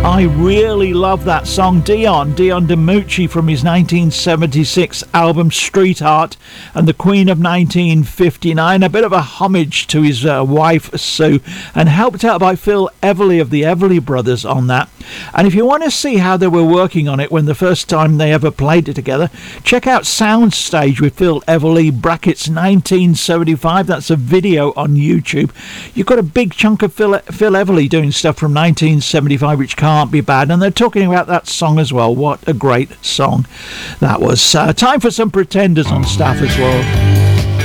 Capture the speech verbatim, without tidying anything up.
I really love that song. Dion, Dion DiMucci from his nineteen seventy-six album Streetheart and the Queen of nineteen fifty-nine. A bit of a homage to his uh, wife Sue, and helped out by Phil Everly of the Everly Brothers on that. And if you want to see how they were working on it when the first time they ever played it together, check out Soundstage with Phil Everly brackets nineteen seventy-five. That's a video on YouTube. You've got a big chunk of Phil, Phil Everly doing stuff from nineteen seventy-five, which can't be bad. And they're talking about that song as well. What a great song that was. Uh, time for some Pretenders on Staff as well.